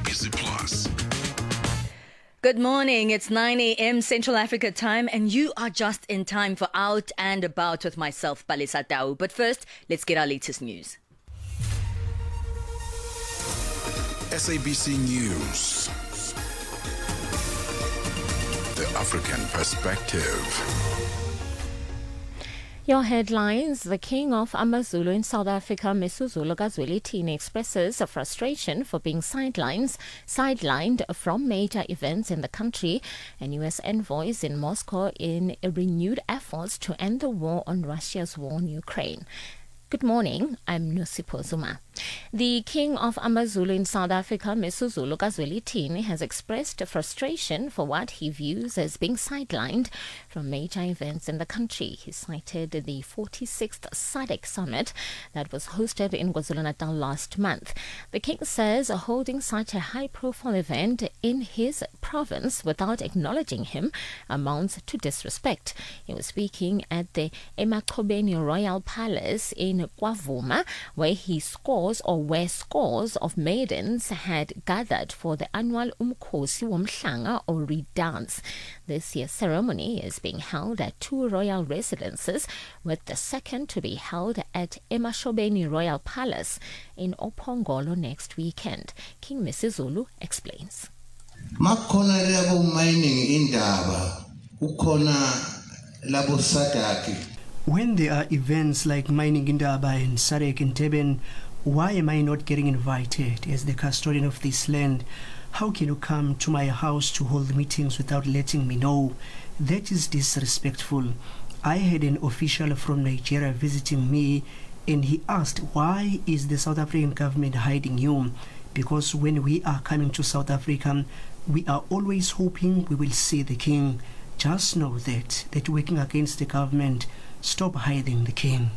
SABC Plus. Good morning. It's 9 a.m. Central Africa time, and you are just in time for Out and About with myself, Palesa Tau. But first, let's get our latest news. SABC News. The African Perspective. Your headlines: the king of AmaZulu in South Africa, Misuzulu Kazwelithini, expresses a frustration for being sidelined from major events in the country, and US envoys in Moscow in renewed efforts to end the war on Russia's war in Ukraine. Good morning, I'm Nusipho Zuma. The king of AmaZulu in South Africa, Misuzulu Kazwelithini, has expressed frustration for what he views as being sidelined from major events in the country. He cited the 46th SADC summit that was hosted in KwaZulu-Natal last month. The king says holding such a high-profile event in his province without acknowledging him amounts to disrespect. He was speaking at the Emachobeni Royal Palace in KwaVuma, where scores of maidens had gathered for the annual Umkhosi Womhlanga or Reed dance. This year's ceremony is being held at two royal residences, with the second to be held at Emachobeni Royal Palace in Ophongolo next weekend. King Misuzulu explains. Makhona labo mining indaba, ukhona labo SADC. When there are events like Mining Indaba and SADC in Durban, why am I not getting invited as the custodian of this land? How can you come to my house to hold meetings without letting me know? That is disrespectful. I had an official from Nigeria visiting me, and he asked, why is the South African government hiding you? Because when we are coming to South Africa, we are always hoping we will see the king. Just know that working against the government, stop hiding the king.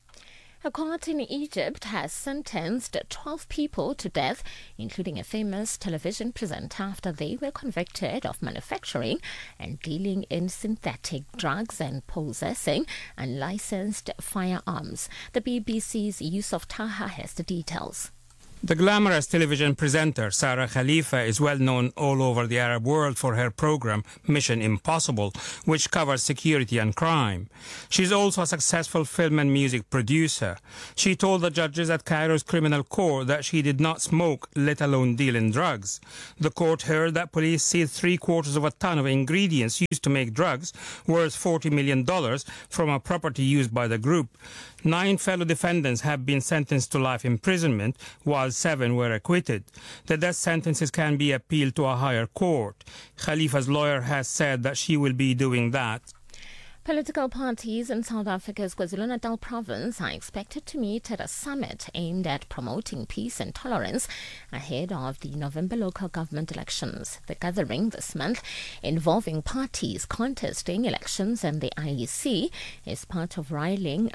A court in Egypt has sentenced 12 people to death, including a famous television presenter, after they were convicted of manufacturing and dealing in synthetic drugs and possessing unlicensed firearms. The BBC's Yusuf Taha has the details. The glamorous television presenter Sarah Khalifa is well known all over the Arab world for her program Mission Impossible, which covers security and crime. She's also a successful film and music producer. She told the judges at Cairo's criminal court that she did not smoke, let alone deal in drugs. The court heard that police seized 3/4 of a ton of ingredients used to make drugs worth $40 million from a property used by the group. 9 fellow defendants have been sentenced to life imprisonment, while 7 were acquitted. The death sentences can be appealed to a higher court. Khalifa's lawyer has said that she will be doing that. Political parties in South Africa's KwaZulu-Natal province are expected to meet at a summit aimed at promoting peace and tolerance ahead of the November local government elections. The gathering this month, involving parties contesting elections and the IEC, is part of rallying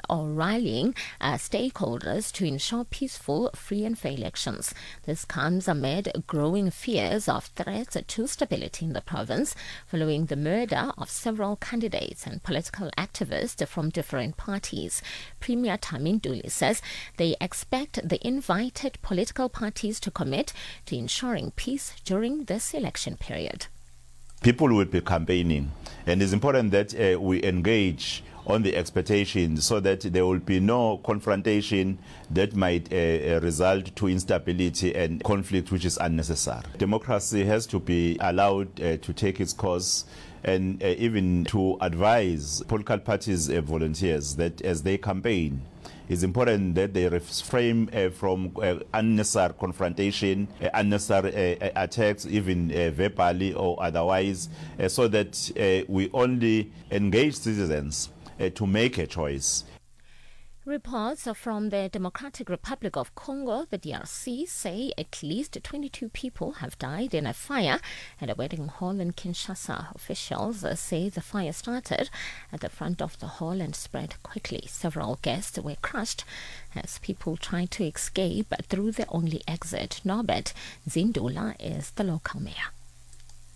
stakeholders to ensure peaceful, free and fair elections. This comes amid growing fears of threats to stability in the province following the murder of several candidates and political activists from different parties. Premier Thami Ntuli says they expect the invited political parties to commit to ensuring peace during this election period. People will be campaigning, and it's important that we engage on the expectations so that there will be no confrontation that might result to instability and conflict which is unnecessary. Democracy has to be allowed to take its course, and even to advise political parties volunteers that as they campaign, it's important that they refrain from unnecessary confrontation, unnecessary attacks, even verbally or otherwise, so that we only engage citizens to make a choice. Reports from the Democratic Republic of Congo, the DRC, say at least 22 people have died in a fire at a wedding hall in Kinshasa. Officials say the fire started at the front of the hall and spread quickly. Several guests were crushed as people tried to escape through the only exit. Norbert Zindula is the local mayor.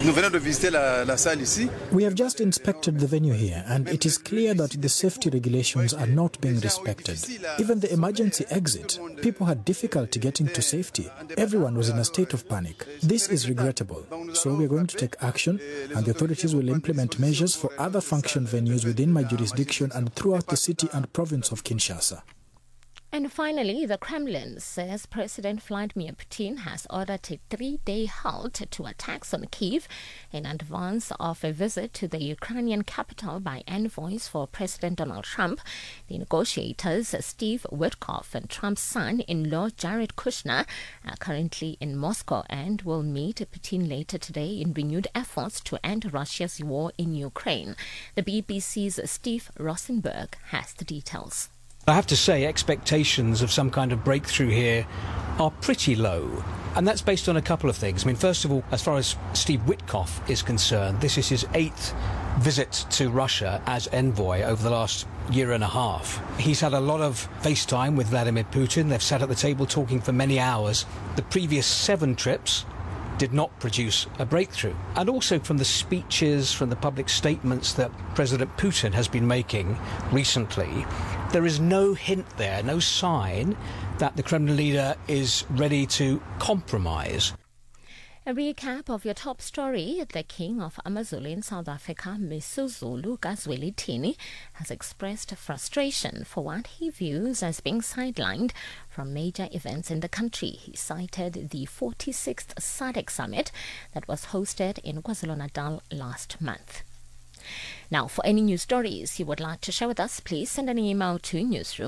We have just inspected the venue here, and it is clear that the safety regulations are not being respected. Even the emergency exit, people had difficulty getting to safety. Everyone was in a state of panic. This is regrettable. So we are going to take action, and the authorities will implement measures for other function venues within my jurisdiction and throughout the city and province of Kinshasa. And finally, the Kremlin says President Vladimir Putin has ordered a 3-day halt to attacks on Kyiv in advance of a visit to the Ukrainian capital by envoys for President Donald Trump. The negotiators, Steve Witkoff and Trump's son-in-law Jared Kushner, are currently in Moscow and will meet Putin later today in renewed efforts to end Russia's war in Ukraine. The BBC's Steve Rosenberg has the details. I have to say, expectations of some kind of breakthrough here are pretty low. And that's based on a couple of things. I mean, first of all, as far as Steve Witkoff is concerned, this is his 8th visit to Russia as envoy over the last year and a half. He's had a lot of FaceTime with Vladimir Putin. They've sat at the table talking for many hours. The previous 7 trips did not produce a breakthrough. And also from the speeches, from the public statements that President Putin has been making recently, there is no hint there, no sign that the Kremlin leader is ready to compromise. A recap of your top story. The King of AmaZulu in South Africa, Misuzulu kaZwelithini, has expressed frustration for what he views as being sidelined from major events in the country. He cited the 46th SADC summit that was hosted in KwaZulu-Natal last month. Now, for any news stories you would like to share with us, please send an email to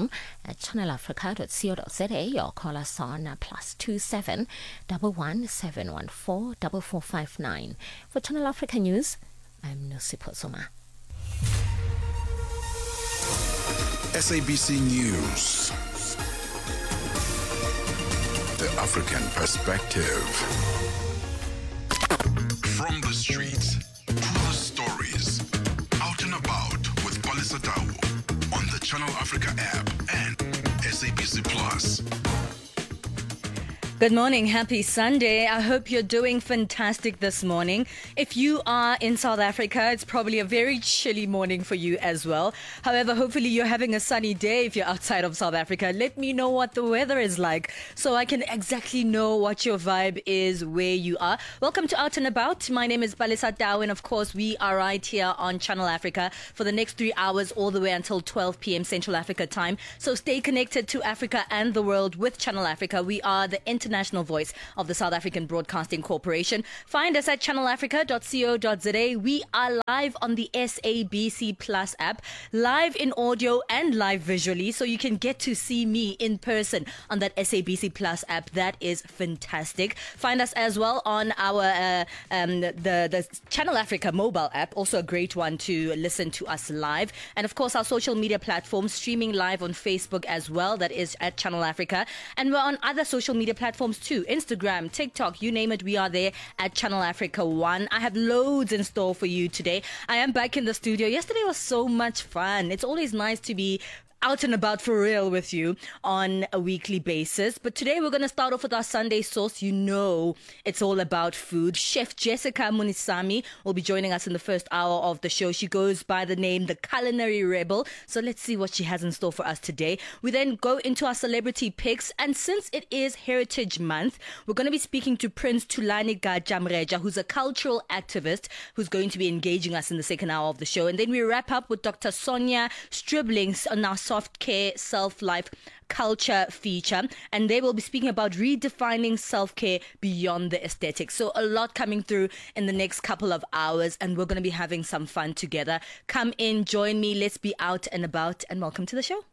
newsroom@channelafrica.co.za or call us on +27 11 714 4459. For Channel Africa News, I'm Nosipho Zuma. SABC News. The African perspective. From the streets to the stories. Out and about with Palisa Tau on the Channel Africa app and SABC Plus. Good morning. Happy Sunday. I hope you're doing fantastic this morning. If you are in South Africa, it's probably a very chilly morning for you as well. However, hopefully you're having a sunny day if you're outside of South Africa. Let me know what the weather is like so I can exactly know what your vibe is where you are. Welcome to Out and About. My name is Palisa Tau, and of course we are right here on Channel Africa for the next 3 hours all the way until 12 p.m. Central Africa time. So stay connected to Africa and the world with Channel Africa. We are the international voice of the South African Broadcasting Corporation. Find us at channelafrica.co.za. We are live on the SABC Plus app, live in audio and live visually, so you can get to see me in person on that SABC Plus app. That is fantastic. Find us as well on our the Channel Africa mobile app, also a great one to listen to us live. And of course, our social media platforms, streaming live on Facebook as well. That is at Channel Africa. And we're on other social media platforms too. Instagram, TikTok, you name it, we are there at Channel Africa 1. I have loads in store for you today. I am back in the studio. Yesterday was so much fun. It's always nice to be out and about for real with you on a weekly basis. But today we're going to start off with our Sunday sauce. You know it's all about food. Chef Jessica Munisami will be joining us in the first hour of the show. She goes by the name The Culinary Rebel. So let's see what she has in store for us today. We then go into our celebrity picks. And since it is Heritage Month, we're going to be speaking to Prince Thulani Gajamreja, who's a cultural activist who's going to be engaging us in the second hour of the show. And then we wrap up with Dr. Sonia Striblings on our Soft Care Self-Life Culture feature, and they will be speaking about redefining self-care beyond the aesthetics. So a lot coming through in the next couple of hours, and we're going to be having some fun together. Come in, join me, let's be out and about, and welcome to the show.